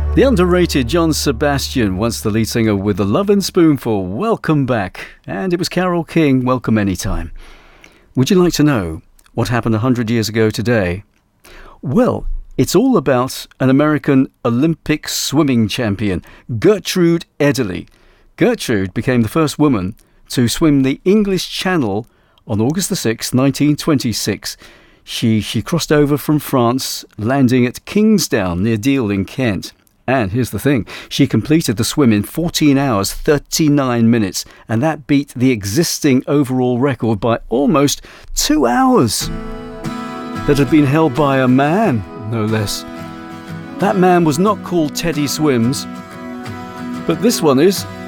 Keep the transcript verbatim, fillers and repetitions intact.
The underrated John Sebastian, once the lead singer with The Lovin' Spoonful. Welcome back. And it was Carole King, Welcome Anytime. Would you like to know what happened one hundred years ago today? Well, it's all about an American Olympic swimming champion, Gertrude Ederle. Gertrude became the first woman to swim the English Channel on August the sixth, nineteen twenty-six. She, she crossed over from France, landing at Kingsdown near Deal in Kent. And here's the thing, she completed the swim in fourteen hours, thirty-nine minutes, and that beat the existing overall record by almost two hours that had been held by a man, no less. That man was not called Teddy Swims, but this one is.